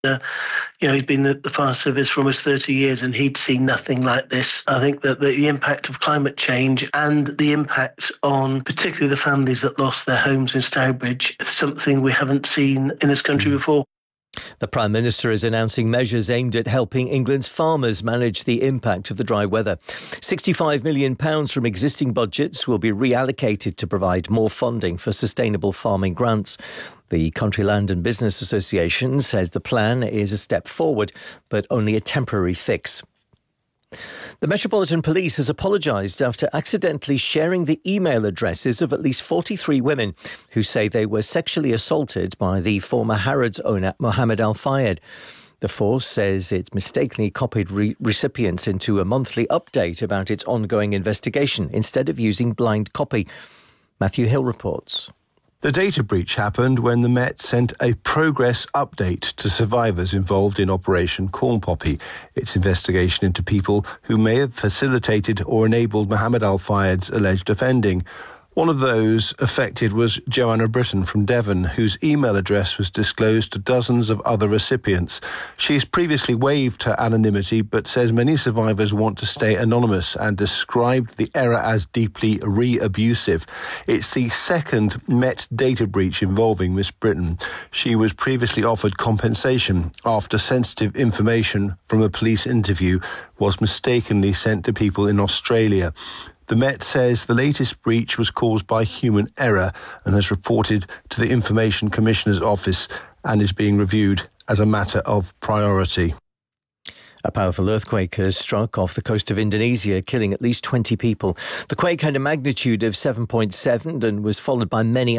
He's been at the fire service for almost 30 years and he'd seen nothing like this. I think that the impact of climate change and the impact on particularly the families that lost their homes in Stourbridge is something we haven't seen in this country before. The Prime Minister is announcing measures aimed at helping England's farmers manage the impact of the dry weather. £65 million from existing budgets will be reallocated to provide more funding for sustainable farming grants. The Country Land and Business Association says the plan is a step forward, but only a temporary fix. The Metropolitan Police has apologised after accidentally sharing the email addresses of at least 43 women who say they were sexually assaulted by the former Harrods owner Mohammed Al Fayed. The force says it mistakenly copied recipients into a monthly update about its ongoing investigation instead of using blind copy. Matthew Hill reports. The data breach happened when the Met sent a progress update to survivors involved in Operation Corn Poppy, its investigation into people who may have facilitated or enabled Mohammed Al Fayed's alleged offending. One of those affected was Joanna Britton from Devon, whose email address was disclosed to dozens of other recipients. She has previously waived her anonymity, but says many survivors want to stay anonymous and described the error as deeply re-abusive. It's the second Met data breach involving Miss Britton. She was previously offered compensation after sensitive information from a police interview was mistakenly sent to people in Australia. The Met says the latest breach was caused by human error and has reported to the Information Commissioner's Office and is being reviewed as a matter of priority. A powerful earthquake has struck off the coast of Indonesia, killing at least 20 people. The quake had a magnitude of 7.7 and was followed by many